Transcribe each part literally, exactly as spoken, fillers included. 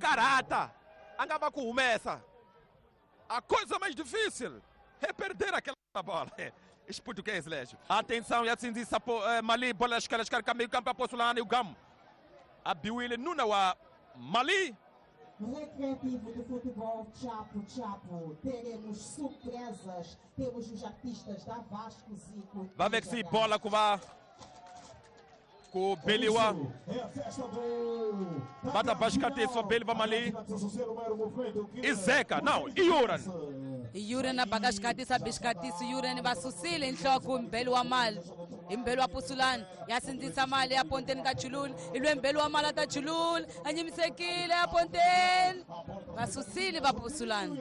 carata, andava com humessa. A coisa mais difícil é perder aquela bola. Os portugueses, Légio. Atenção, e assim diz Mali, bola escala, escala, caminho, campo, apostolano e o Gam. A Biwile Nuna, Mali. Recreativo do futebol Chapo Chapo. Teremos surpresas. Temos os artistas da Vasco Zico. Vai ver que se bola com a com o Beliwa. Bata Bascate, só Beliwa Mali. E Zeca, não, e Yuran. Yuran na Bagashkati, Sabishkati, Yuran Basusili, em Choco, Belo Amal, em Belo Apusulan, Yacinti Samali, a Ponten Cachulul, e Luem Belo Amal da Chulul, Anim Sekile, a Ponten, Basusili, Bapusulan.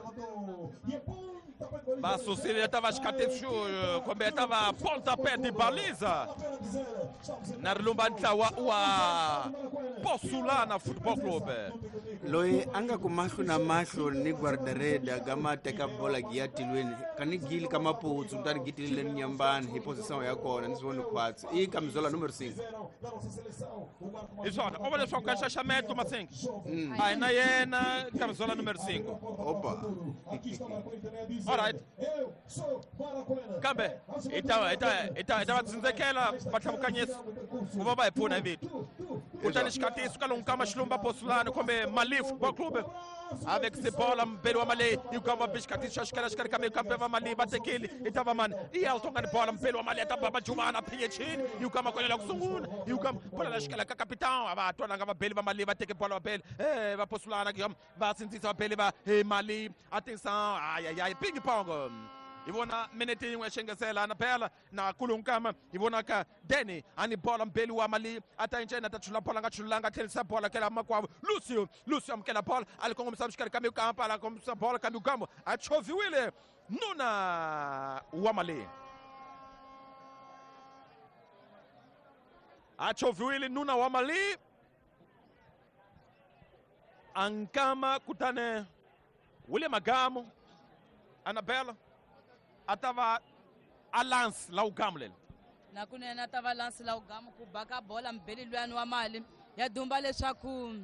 Basusili estava escatechu, como estava pontapé de baliza. Narlumba Ntawa, Possulana Futebol Clube. Loi anga kumashu na mashu ni guardareda gama teka bola giati lweni kani gili kama putsu mtani giti leni nyambani hi posição yako na nisiwoni kwatsi i kamizola número cinco. Isso, olha só o encaixamento, mas assim. Aí na yena camisola número cinco. Opa. Alright. Kambe. Então, então, então, então dizer que ela bateu conheço. O babai puna vitu. Utani shkatisu kala unkama shlumba Possulano como Mali Futebol Clube. Avec se bola Beliwa Mali e o Gama Biscatisu shkala shkala kame kampe va Mali batekili e tava man. E Elton gan bola Beliwa Mali tava bajumana piechin e o Gama kolela kusunguna e o Gama bola shkala ka capitão ava tona ngava Beliwa Mali va teke bola Bel. Eh va Possulano que va sentir sa Beliwa Mali. Atenção, ai ai ai ping pong. E vou na menetinho a xengasela na pela na kulunkama e vou na ka Deni ani bola Beliwa Mali até enchendo tá chula bola ngachulanga telsa bola aquela makwa Lúcio Lúcio aquela bola ali como sabes que caminho campo lá como essa bola caminho campo a choveu ele Nuna Wamali a choveu ele Nuna Wamali ankama kutane William Magamo Anabela atava a lance lá o Gamlel. Na kunena atava lance lá o Gamo com baga bola mbele lwano wa mali ya dumba leswaku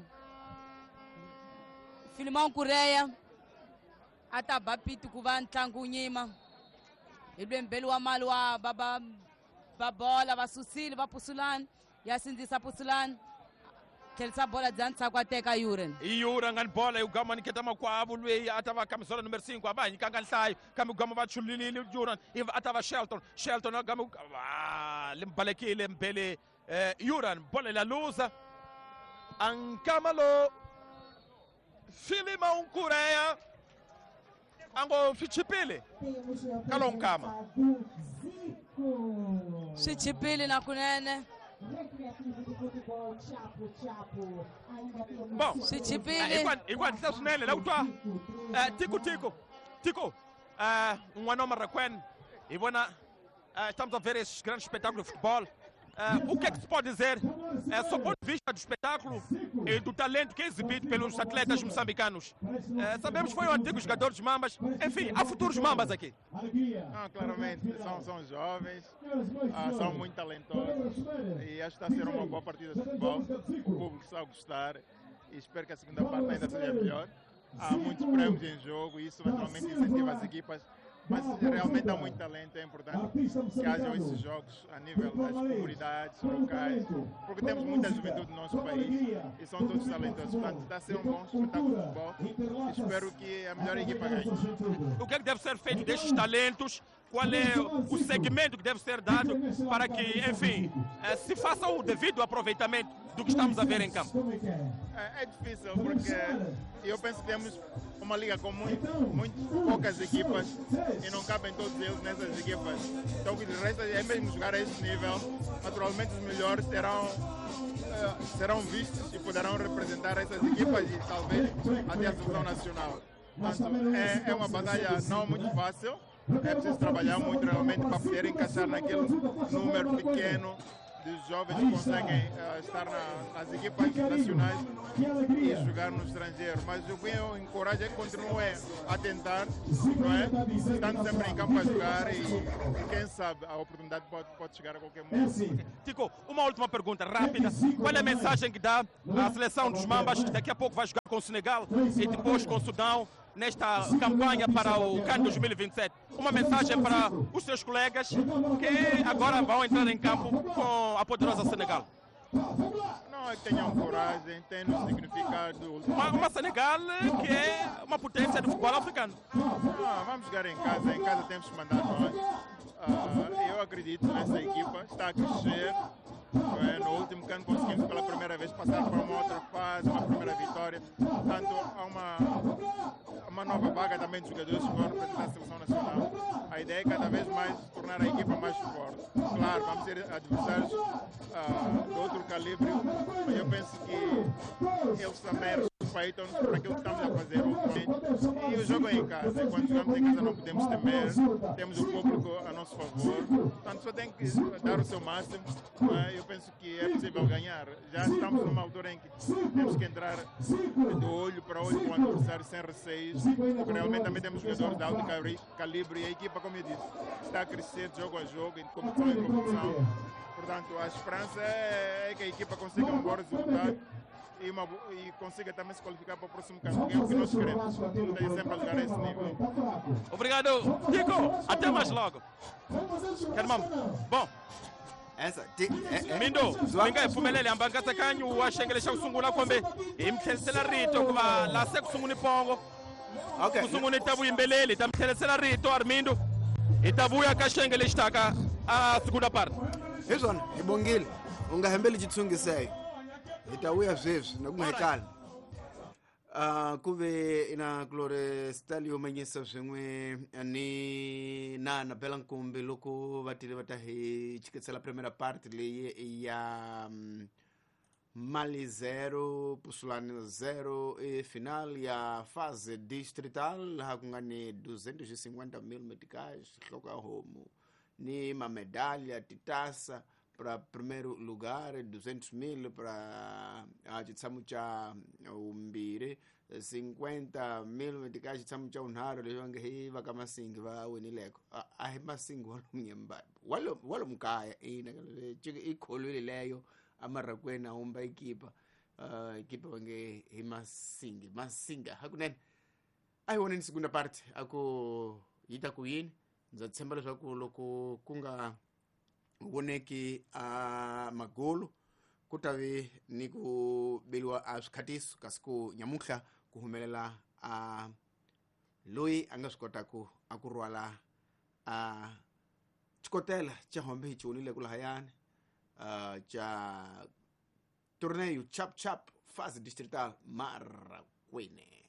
Filimão Correia ataba pitu ku va ntlangu nyima ilwe mbele wa mali wa baba babola va Susili va Possulano ya sindisa Possulano telsa bola dzantsa kwa teka Yuran. E Yuran gan bola e o Gama ni ketama kwa avulwe atava camisola número cinco abanyi kangan sai kami Gama va chulili Yuran e atava Shelton Shelton na Gama ah limbaleki lembele Yuran bola la luza ankamalo Filimão Correia ango fichipile kalonkama Fichipile na kunene. Bom, enquanto está sunele lá o tua tico tico tico um ano marroquino e bona estamos a ver esses grandes espetáculos de futebol. Uh, o que é que se pode dizer uh, sob o ponto de vista do espetáculo e do talento que é exibido pelos atletas moçambicanos? Uh, sabemos que foi um antigo jogador dos Mambas, enfim, há futuros Mambas aqui. Não, claramente, são, são jovens, uh, são muito talentosos e acho que está a ser uma boa partida de futebol. O público está a gostar e espero que a segunda parte ainda seja melhor. Há muitos prémios em jogo e isso eventualmente incentiva as equipas. Mas realmente há muito talento, é importante que hajam esses jogos a nível das comunidades locais, porque temos muita juventude no nosso país e são todos talentosos. Portanto, está a ser um bom espetáculo de futebol e espero que a melhor equipa ganhe. O que é que deve ser feito destes talentos? Qual é o segmento que deve ser dado para que, enfim, se faça o devido aproveitamento do que estamos a ver em campo? É, é difícil, porque eu penso que temos uma liga com muito, muito poucas equipas e não cabem todos eles nessas equipas. Então o que resta é mesmo jogar a esse nível. Naturalmente os melhores terão, uh, serão vistos e poderão representar essas equipas e talvez até a seleção nacional. Portanto, é, é uma batalha não muito fácil. É preciso trabalhar muito realmente para poder encaixar naquele número pequeno dos jovens que conseguem uh, estar na, nas equipas nacionais e jogar no estrangeiro. Mas o que eu encorajo é que continuem a tentar, não é? Estando sempre em campo a jogar e, quem sabe, a oportunidade pode, pode chegar a qualquer momento. Tico, uma última pergunta rápida. Qual é a mensagem que dá à seleção dos Mambas, que daqui a pouco vai jogar com o Senegal e depois com o Sudão, nesta campanha para o CAN dois mil e vinte e sete? Uma mensagem para os seus colegas que agora vão entrar em campo com a poderosa Senegal. Não é que tenham coragem, tem um significado. Uma, uma Senegal que é uma potência do futebol africano. Não, vamos jogar em casa, em casa temos que mandar nós. Uh, eu acredito nessa equipa, está a crescer. É, no último CAN conseguimos pela primeira vez passar para uma outra fase, uma primeira vitória. Portanto, há uma, uma nova vaga também de jogadores que vão representar a seleção nacional. A ideia é cada vez mais tornar a equipa mais forte. Claro, vamos ter adversários uh, de outro calibre, mas eu penso que eles também respeitam-nos por aquilo que estamos a fazer ultimamente. E o jogo é em casa. Quando jogamos em casa não podemos temer, temos o público a nosso favor. Portanto, só tem que dar o seu máximo. Eu penso que é possível ganhar. Já estamos numa altura em que temos que entrar de olho para olho com o adversário sem receios, porque realmente também temos jogadores de alto calibre e a equipa, como eu disse, está a crescer de jogo a jogo, de competição em competição. Portanto, a esperança é que a equipa consiga um bom resultado e, uma, e consiga também se qualificar para o próximo campeão, que é o que nós queremos. Esteja sempre a jogar a esse nível. Obrigado, Tico. Até mais logo. Hermano, bom. essa ti eh, eh. Mindo minga iphumelele ambangasa kanyu washengele xa kusungula kombe imtlhelisela rito kuva la se kusunguni pongo okay kusunguni tabu imbeleli tamtlhelisela rito Armindo itabuya ka xengele xitaka a segunda parte. Hizona ibongile ungahembeli chitsungiseyo itawuya zweswi nakungekala Uh, kuve ina Glore Stadium manyisa swin'we ni nana Belankumbi loko vatile va ta hi chiketsela primeira parte leyi ya um, Mali zero Pusulani zero e final ya fase distrital laha ku nga ni duzentos e cinquenta mil meticais hloka homu ni mamedalha titasa para primeiro lugar, duzentos mil para a chitsamu cha umbire, cinquenta mil meticais chitsamu cha unharo lejonge hi va kama singi va winileko a hi masingi walo mnyemba walo walo mkaya ina chike ikholwele leyo amarakwena umba ikipa uh, ikipa wange hi masingi masinga hakunene ayi wona ni segunda parte ako yita kuyini ndzatshemba leswaku loko kunga voneki a uh, magolo ku ta vi ni ku beliwa a swikhatiso kasi ku nyamuhla ku humelela a uh, loyi a nga swi kota ku a ku rhwala a uh, chikotela cha hombe hi chonile ku lahayani uh, cha torneio chap chap fase distrital Marakwene.